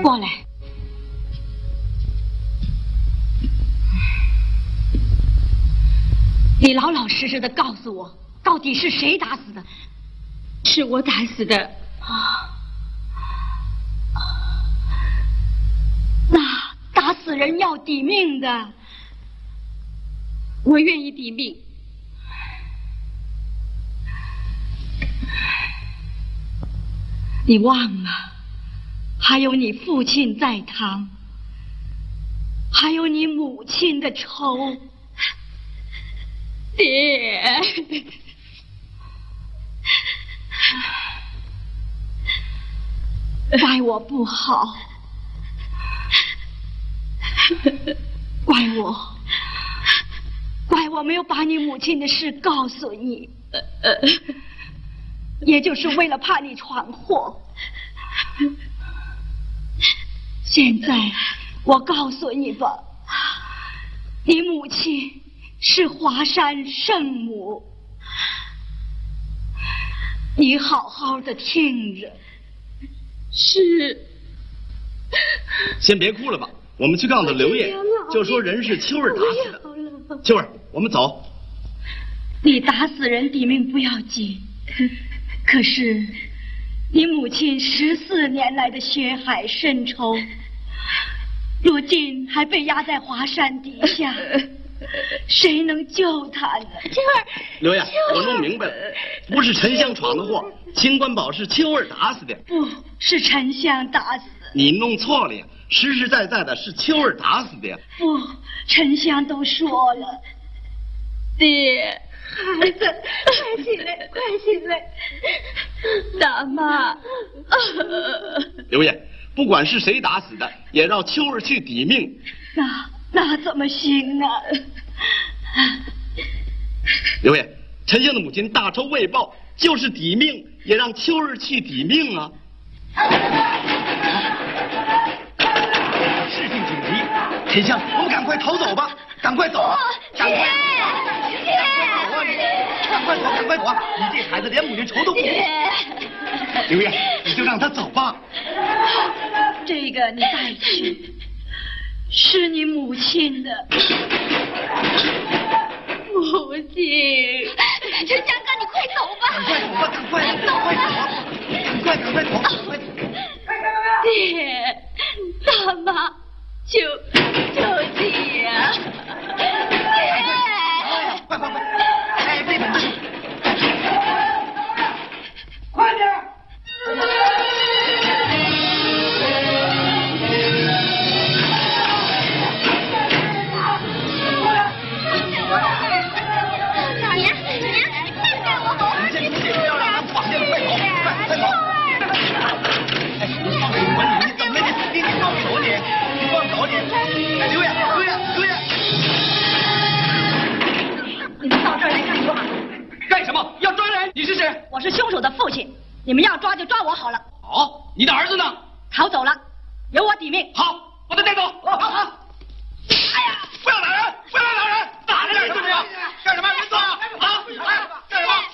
过来。你老老实实的告诉我，到底是谁打死的？ 是我打死的。 那打死人要抵命的， 我愿意抵命。 你忘了，还有你父亲在堂，还有你母亲的仇。 爹， 怪我不好，怪我没有把你母亲的事告诉你，也就是为了怕你闯祸。现在我告诉你吧，你母亲是华山圣母，你好好的听着。 是。 先别哭了吧，我们去告诉刘烨，就说人是秋儿打死的。秋儿，我们走。 你打死人抵命不要紧，可是你母亲14年来的血海深仇，如今还被压在华山底下。谁能救他呢？ 秋儿， 刘烨，我弄明白了，不是沉香闯的祸，秦官宝是秋儿打死的。 不是沉香打死。 你弄错了呀，实实在在的是秋儿打死的呀。 不，沉香都说了。 爹， 孩子，快起来，快起来！ 大妈。 刘烨，不管是谁打死的，也让秋儿去抵命。 那怎么行啊？ 刘烨，沉香的母亲大仇未报，就是抵命，也让秋儿去抵命啊！ 事情紧急，沉香，我们赶快逃走吧！赶快走啊！赶快！走啊你！赶快走，赶快走啊！你这孩子连母亲仇都不记。刘烨，你就让他走吧。 这个你带去。是你母亲的。 母亲， 陈香哥，你快走吧！ 赶快走吧，赶快走啊！赶快走，赶快走！ 爹，大妈，求你呀！ 爹，快！哎，这边，快点！ 你们到这儿来干什么？ 干什么？要抓人？你是谁？ 我是凶手的父亲，你们要抓就抓我好了。 好，你的儿子呢？ 逃走了，由我抵命。 好，把他带走。好。哎呀，不要打人！打人！打人！干什么？干什么？别动啊！啊！干什么？